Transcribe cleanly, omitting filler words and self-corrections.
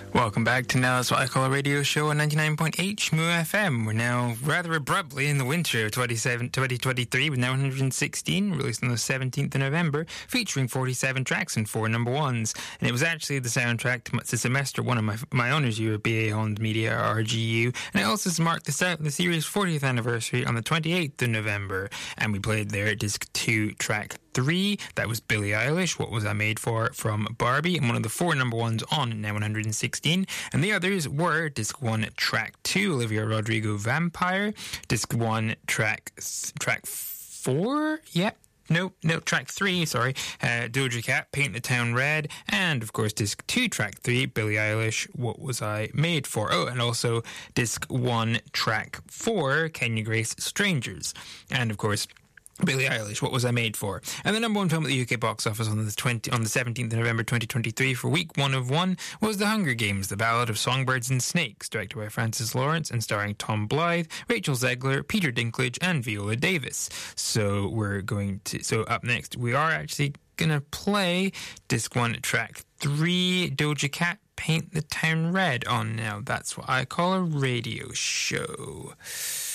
Welcome back to Now That's What I Call a Radio Show on 99.8 Shmoo FM. We're now rather abruptly in the winter of 2023 with Now 116, released on the 17th of November, featuring 47 tracks and 4 number ones. And it was actually the soundtrack to semester one of my honours year at BA Holland Media, RGU. And it also marked the series' 40th anniversary on the 28th of November. And we played there disc 2, track 3. That was Billie Eilish, What Was I Made For, from Barbie, and one of the 4 number ones on Now 116. And the others were disc 1, track 2, Olivia Rodrigo, Vampire. Disc 1, track 4? Yep. No, track 3, sorry. Doja Cat, Paint the Town Red. And, of course, disc 2, track 3, Billie Eilish, What Was I Made For? Oh, and also disc 1, track 4, Kenya Grace, Strangers. And, of course, Billie Eilish, What Was I Made For? And the number one film at the UK box office on the 17th of November 2023 for week 1 of 1 was The Hunger Games, The Ballad of Songbirds and Snakes, directed by Francis Lawrence and starring Tom Blythe, Rachel Zegler, Peter Dinklage and Viola Davis. So up next we are actually going to play disc 1, track 3, Doja Cat, Paint the Town Red on Now That's What I Call a Radio Show.